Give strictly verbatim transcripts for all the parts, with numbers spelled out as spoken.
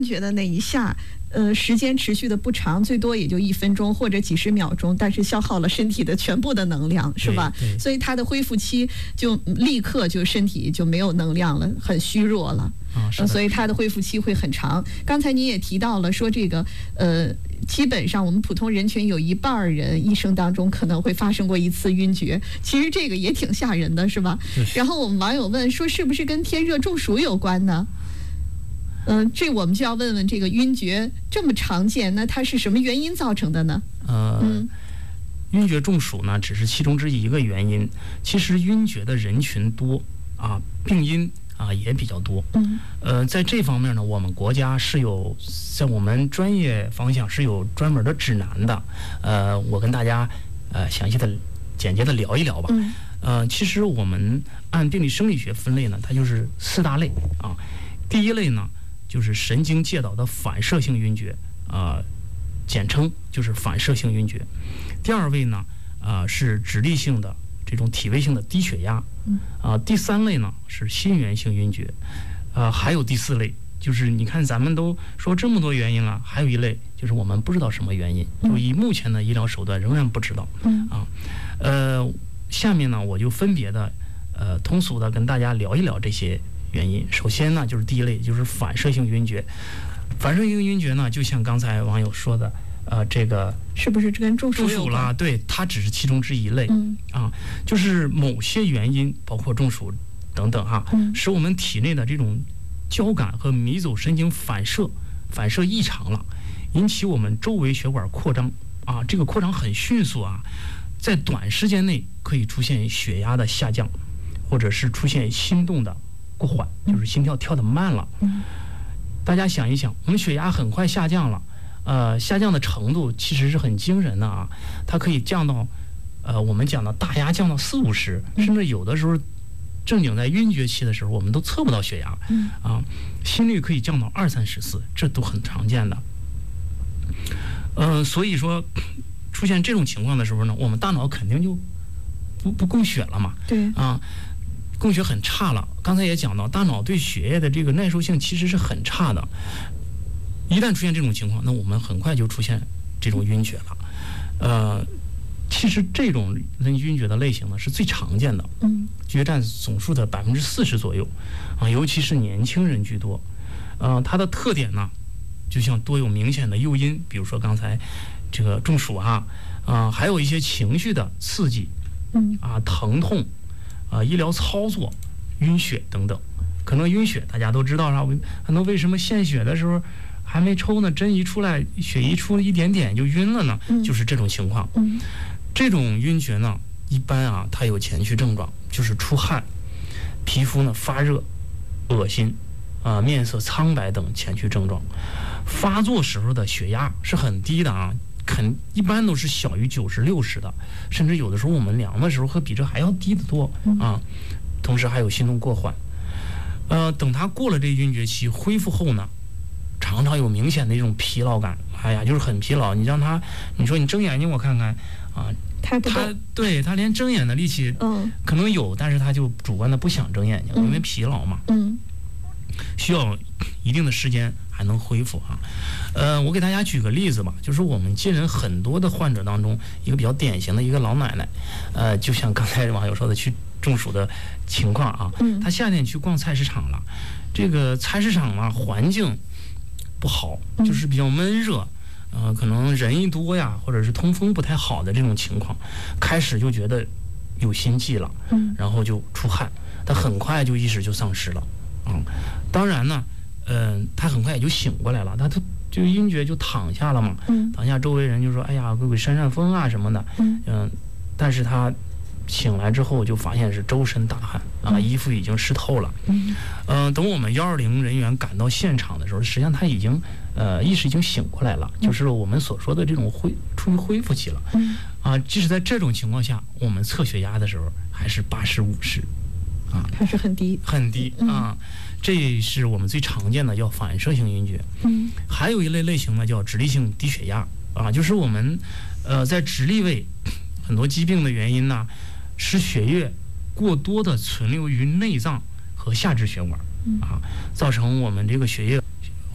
觉得那一下，呃，时间持续的不长，最多也就一分钟或者几十秒钟，但是消耗了身体的全部的能量，是吧？所以它的恢复期就立刻就身体就没有能量了，很虚弱了。 啊，是的。 所以它的恢复期会很长。刚才您也提到了说这个，呃，基本上我们普通人群有一半人一生当中可能会发生过一次晕厥，其实这个也挺吓人的，是吧？然后我们网友问说，是不是跟天热中暑有关呢？嗯、呃，这我们就要问问这个晕厥这么常见，那它是什么原因造成的呢？ 呃，嗯、晕厥中暑呢，只是其中之一个原因。其实晕厥的人群多啊，病因啊也比较多。嗯，呃，在这方面呢，我们国家是有在我们专业方向是有专门的指南的。呃，我跟大家呃详细的、简洁的聊一聊吧。嗯，呃，其实我们按病理生理学分类呢，它就是四大类啊。第一类呢，就是神经介导的反射性晕厥，啊、呃，简称就是反射性晕厥。第二位呢，啊、呃、是直立性的这种体位性的低血压，啊、呃，第三类呢是心源性晕厥，啊、呃，还有第四类，就是你看咱们都说这么多原因了，还有一类就是我们不知道什么原因，就以目前的医疗手段仍然不知道，啊，呃，下面呢我就分别的，呃，通俗的跟大家聊一聊这些原因。首先呢，就是第一类，就是反射性晕厥。反射性晕厥呢，就像刚才网友说的，呃，这个是不是跟中暑中暑啦？对，它只是其中之一类。嗯啊，就是某些原因，包括中暑等等哈，嗯、使我们体内的这种交感和迷走神经反射反射异常了，引起我们周围血管扩张啊，这个扩张很迅速啊，在短时间内可以出现血压的下降，或者是出现心动的过缓，就是心跳跳得慢了。嗯，大家想一想，我们血压很快下降了，呃，下降的程度其实是很惊人的啊，它可以降到，呃，我们讲的大压降到四五十，甚至有的时候正经在晕厥期的时候，我们都测不到血压，嗯啊，心率可以降到二三十次，这都很常见的。呃，所以说出现这种情况的时候呢，我们大脑肯定就不不供血了嘛， 对啊。供血很差了，刚才也讲到，大脑对血液的这个耐受性其实是很差的。一旦出现这种情况，那我们很快就出现这种晕厥了。呃，其实这种晕厥的类型呢是最常见的，嗯，约占总数的百分之四十左右，啊，尤其是年轻人居多。呃，它的特点呢，就像多有明显的诱因，比如说刚才这个中暑啊，啊、呃，还有一些情绪的刺激，嗯，啊，疼痛。啊，医疗操作、晕血等等，可能晕血大家都知道啥？可能为什么献血的时候还没抽呢，针一出来，血一出了一点点就晕了呢？嗯、就是这种情况。嗯、这种晕厥呢，一般啊，它有前驱症状，就是出汗、皮肤呢发热、恶心、啊、呃、面色苍白等前驱症状。发作时候的血压是很低的啊。肯一般都是小于九十六十的，甚至有的时候我们量的时候会比这还要低得多啊。同时还有心动过缓，呃，等他过了这晕厥期恢复后呢，常常有明显的一种疲劳感。哎呀，就是很疲劳。你让他，你说你睁眼睛我看看啊， 他他对他连睁眼的力气嗯可能有，但是他就主观的不想睁眼睛，因为疲劳嘛。嗯，需要一定的时间还能恢复啊。呃，我给大家举个例子吧，就是我们近人很多的患者当中，一个比较典型的一个老奶奶，呃，就像刚才网友说的去中暑的情况啊，嗯，她夏天去逛菜市场了，这个菜市场嘛环境不好，就是比较闷热，呃，可能人一多呀，或者是通风不太好的这种情况，开始就觉得有心悸了，嗯，然后就出汗，她很快就意识就丧失了，嗯，当然呢，嗯、呃，她很快也就醒过来了，她她。就晕厥就躺下了嘛，嗯、躺下周围人就说：“哎呀，鬼鬼扇扇风啊什么的。”嗯，呃、但是他醒来之后就发现是周身大汗啊，衣服已经湿透了。嗯，呃，等我们幺二零人员赶到现场的时候，实际上他已经呃意识已经醒过来了，就是我们所说的这种恢处于恢复期了。嗯，啊，即使在这种情况下，我们测血压的时候还是八十五十，啊， 还是很低， 很低啊。嗯，这是我们最常见的叫反射性晕厥。嗯，还有一类类型呢叫直立性低血压啊，就是我们呃在直立位很多疾病的原因呢，使血液过多的存留于内脏和下肢血管啊，造成我们这个血液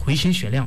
回心血量